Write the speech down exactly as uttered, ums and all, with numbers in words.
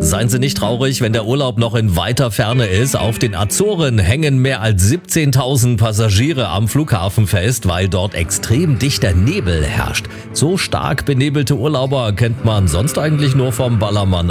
Seien Sie nicht traurig, wenn der Urlaub noch in weiter Ferne ist. Auf den Azoren hängen mehr als siebzehntausend Passagiere am Flughafen fest, weil dort extrem dichter Nebel herrscht. So stark benebelte Urlauber kennt man sonst eigentlich nur vom Ballermann